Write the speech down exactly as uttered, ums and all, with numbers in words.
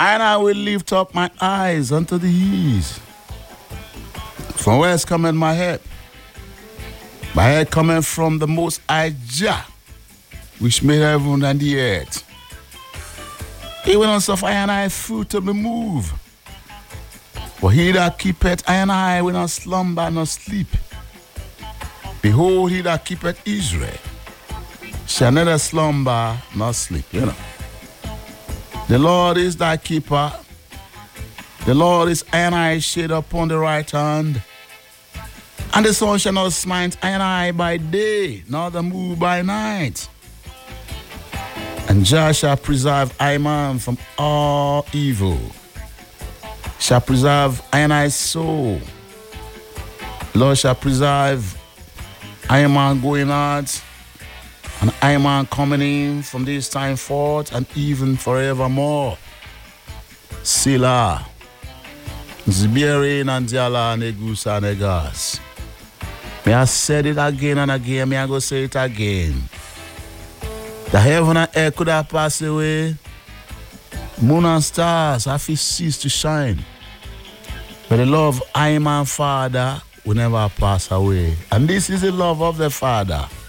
And I will lift up my eyes unto the east. From whence cometh my help? My help cometh from the Most High Jah, which made heaven and the earth. He will not suffer I and I foot to be moved. For he that keepeth I and I will not slumber nor sleep. Behold, he that keepeth Israel shall neither slumber nor sleep. You know. The Lord is thy keeper. The Lord is I and I shade upon the right hand. And the sun shall not smite I and I by day, nor the moon by night. And Jah shall preserve I man from all evil. Shall preserve I and I's soul. Lord shall preserve I man going out, and I man coming in from this time forth and even forevermore. Selah. Zbiere and Diala Negusa Negas. May I said it again and again, may I go say it again. The heaven and earth could have passed away. Moon and stars have ceased to shine. But the love of I am my Father will never pass away. And this is the love of the Father.